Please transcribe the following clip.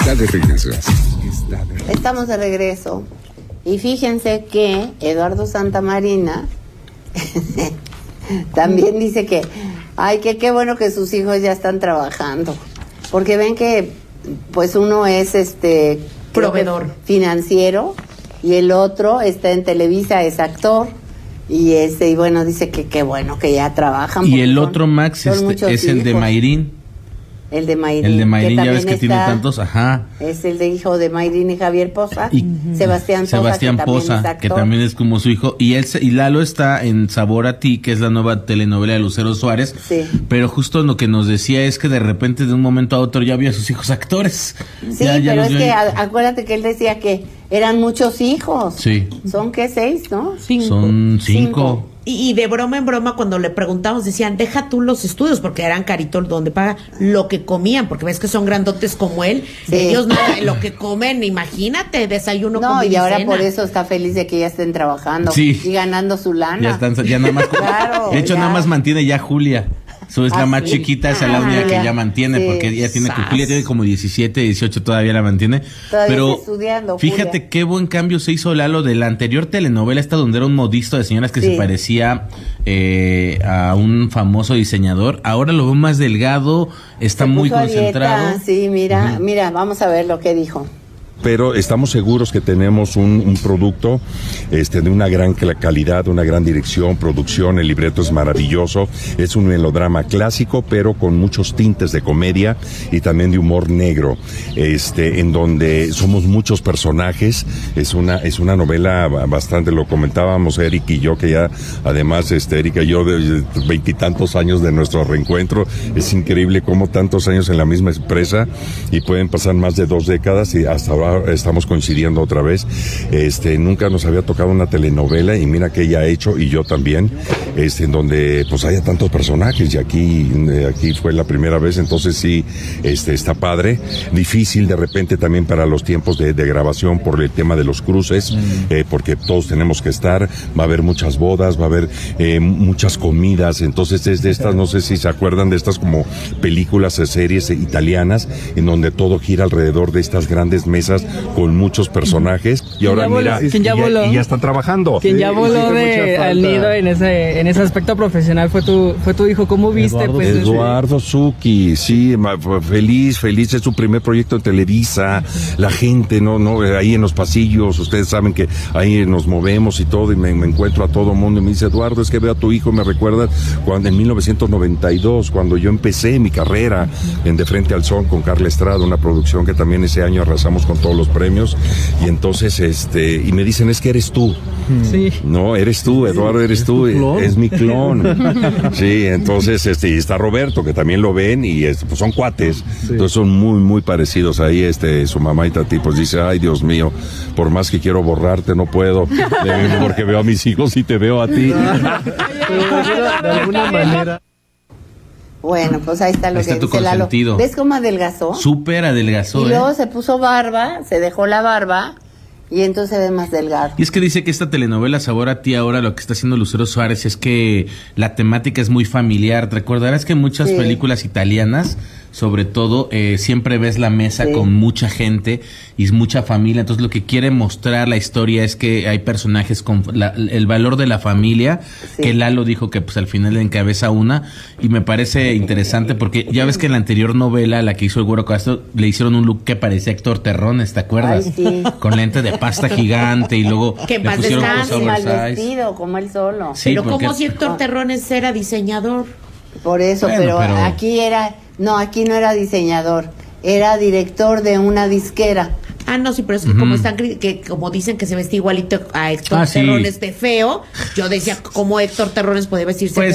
Está de regreso. Estamos de regreso. Y fíjense que Eduardo Santamarina también dice que, ay, que qué bueno que sus hijos ya están trabajando. Porque ven que, pues uno es proveedor financiero y el otro está en Televisa, es actor. Y bueno, dice que qué bueno que ya trabajan. Y el otro, Max, es el de Mayrín. El de Mayrín. El de Mayrín, ya ves que tiene tantos, ajá. Es el de hijo de Mayrín y Javier Poza. Y Sebastián Poza, que también es como su hijo. Y Lalo está en Sabor a Ti, que es la nueva telenovela de Lucero Suárez. Sí. Pero justo lo que nos decía es que de repente, de un momento a otro, ya vio a sus hijos actores. Sí, pero es que acuérdate que él decía que eran muchos hijos. Sí. ¿Son qué? 6, ¿no? 5. Son 5. Y de broma en broma, cuando le preguntamos, decían, deja tú los estudios, porque eran caritos donde paga lo que comían, porque ves que son grandotes como él. Sí. Ellos nada, lo que comen, imagínate, desayuno con y ahora por eso está feliz de que ya estén trabajando y ganando su lana. Ya nada más. Claro, de hecho, nada más mantiene ya Julia. Es la más chiquita, esa es la única que ya mantiene, porque ella tiene, Julia tiene como 17, 18, todavía la mantiene. Pero está estudiando, fíjate Julia. Qué buen cambio se hizo Lalo de la anterior telenovela, esta donde era un modisto de señoras que se parecía a un famoso diseñador. Ahora lo veo más delgado, está muy concentrado. Sí, mira, vamos a ver lo que dijo. Pero estamos seguros que tenemos un producto de una gran calidad, una gran dirección, producción, el libreto es maravilloso, es un melodrama clásico, pero con muchos tintes de comedia y también de humor negro, en donde somos muchos personajes, es una novela bastante, lo comentábamos Eric y yo, que ya además Eric y yo de 20 y tantos años de nuestro reencuentro, es increíble cómo tantos años en la misma empresa y pueden pasar más de 2 décadas y hasta ahora estamos coincidiendo otra vez. Nunca nos había tocado una telenovela y mira que ella ha hecho y yo también, en donde pues haya tantos personajes y aquí fue la primera vez, entonces sí, está padre, difícil de repente también para los tiempos de grabación por el tema de los cruces, porque todos tenemos que estar, va a haber muchas bodas, va a haber muchas comidas, entonces es de estas, no sé si se acuerdan de estas como películas, series italianas, en donde todo gira alrededor de estas grandes mesas con muchos personajes y ahora mira, y ya está trabajando. Quien ya voló al nido en ese aspecto profesional fue tu hijo. ¿Cómo viste? Eduardo Zucchi, sí, feliz, es su primer proyecto en Televisa, la gente, no, ahí en los pasillos, ustedes saben que ahí nos movemos y todo, y me encuentro a todo mundo y me dice, Eduardo, es que veo a tu hijo, me recuerda cuando en 1992, cuando yo empecé mi carrera en De Frente al Son con Carla Estrada, una producción que también ese año arrasamos con todos los premios, y entonces y me dicen, es que eres tú. Sí. No, eres tú, Eduardo, eres tú, es mi clon. Sí, entonces y está Roberto, que también lo ven y pues son cuates. Sí. Entonces son muy muy parecidos ahí, su mamá y Tati pues dice, ay Dios mío, por más que quiero borrarte no puedo, porque veo a mis hijos y te veo a ti. De alguna manera. Bueno, pues ahí está lo que dice Lalo. ¿Ves cómo adelgazó? Súper adelgazó. Y luego se puso barba, se dejó la barba y entonces se ve más delgado. Y es que dice que esta telenovela Sabor a Ti, ahora lo que está haciendo Lucero Suárez es que la temática es muy familiar. ¿Te recordarás que en muchas películas italianas, sobre todo, siempre ves la mesa con mucha gente y mucha familia? Entonces lo que quiere mostrar la historia es que hay personajes con el valor de la familia, que Lalo dijo que pues al final le encabeza una, y me parece interesante porque ya ves que en la anterior novela, la que hizo el Güero Castro, le hicieron un look que parecía Héctor Terrones, ¿te acuerdas? Ay, sí. Con lente de pasta gigante y luego que le pusieron cosas mal vestido, como él solo. Sí, pero como si Héctor Terrones era diseñador. Por eso, pero aquí aquí no era diseñador, era director de una disquera. Ah, no, sí, pero es que como dicen que se vestía igualito a Héctor Terrones de feo, yo decía, ¿cómo Héctor Terrones puede vestirse